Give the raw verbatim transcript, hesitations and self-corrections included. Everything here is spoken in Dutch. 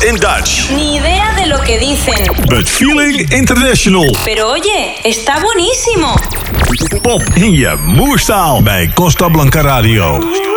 in Dutch. Ni idea de lo que dicen. But feeling international. Pero oye, está buenísimo. Pop in je moerstaal bij Costa Blanca Radio.